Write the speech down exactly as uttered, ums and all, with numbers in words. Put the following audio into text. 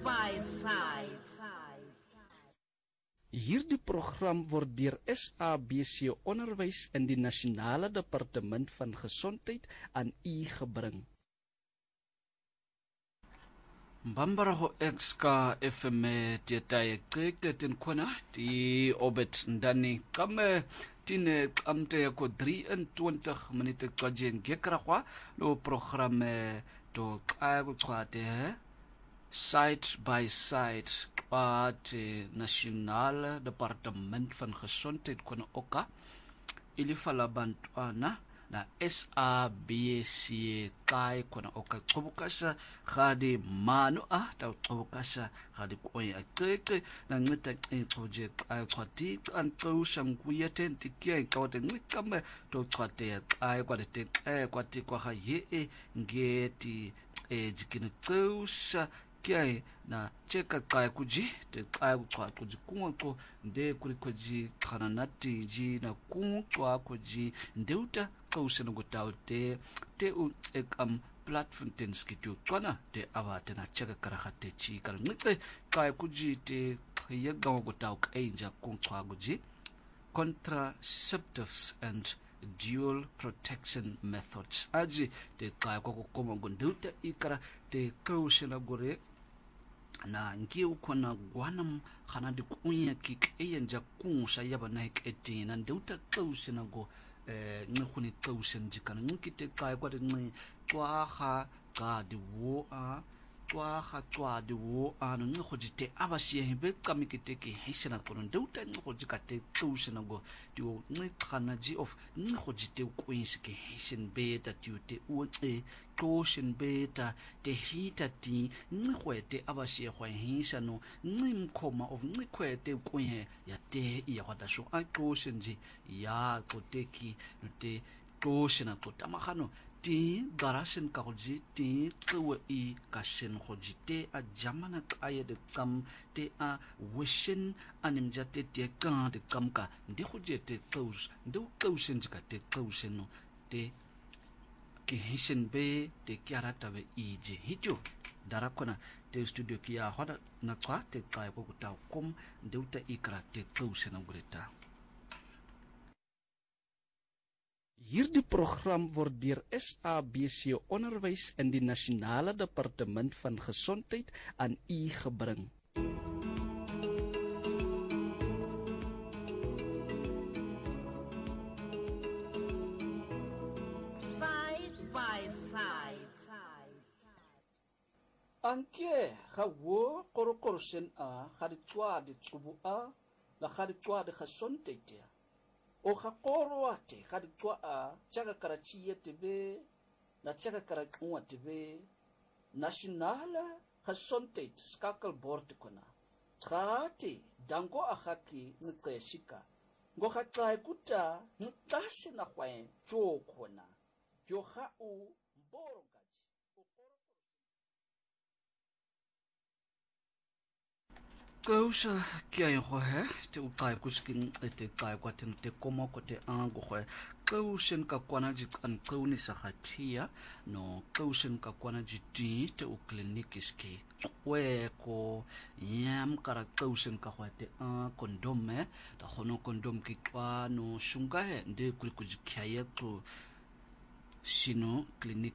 by side. Hierdie program word deur S A B C Onderwys en die Nasionale Departement van Gesondheid aan u gebring. Mbambara ho exka F M tietaye keke ten kona ti obet ndani kame tine kamte yako drieëntwintig minute kwa jen gekrakwa no programme to kaya kwate side by side kwa te Nasionale Departement van Gesondheid kona oka ilifala bantwana na S A B C kai kona oka qobukasha gadi manu ah ta qobukasha gadi koy akeke na ngita xoje kai xwati anqusha nguyete ntikia ikawte ngikame to xwate kai kwate kai kwati kwa ga ye ngeti e jikini xusha kia na cheka kai kuji te kai kwa kuji kungo nde kuri kuji kananati ji na kungo kuji ndeuta kausena gotaute te u ekam platform tenskitu twana te avate na cheka karakate chi kar ngite kai kuji te yega gotau kainja kungo kuji contraceptives and dual protection methods aji te kai kwa kukoma ndeuta ikara te kausena gore na ngiu kona gwanam khana di kunya kik eyenja kunsa yaba na eketi na ndeuta kausi na go eh ngikhuni kausi njikana ngikite kai kwa ngi twaha ka di wo a twaha twa di wo anu ngikhojite abasiye hebe kamikite ki hisena kono ndeuta ngikhojikate kausi na go di wo ngikhana ji of ngikhojite kuinsi ki hisen beta tiute uwe Toshin beta te hita ti ngikhwete abasiye khwa hisa no ngimkhoma of ngikhwete kunye ya te ya kwadasho a toshin nje ya koteki no te toshin a kotamahano ti garashin ka hoji ti twe I kashin hoji te a jamana kaya de kam te a wishin animjate te kan de kam ka ndi hoji te tos ndu toshin ka te toshin no te ki hisen be te kiarata be ije hijo darakona te studio kia hoda na twa te kai ko ta kom deuta ikra te klose na greta. Hierdie program word deur S A B C Onderwys en die Nasionale Departement van Gesondheid aan u gebring. Anke gawo korokorsen a gaditswa ditsubu a la gaditswa de gesondheid o gakoro ate gaditswa a tsaga karachi tebe na tsaga karakwa tebe Nasionale Gesondheid skakelbord kona trate dango agaki ntseshika ngo gatsai kuta ntase na kwae tjokona joga u mboro Kausa kia yo he te ukai kuskin te kai kwaten te koma ko te ango he kausen ka kwana jit an kauni sa hatia no kausen ka kwana jiti te u klinikiski we ko yam kara kausen ka hwate a kondome ta hono kondom ki kwa no shunga he nde kuri kujikia yetu sino klinik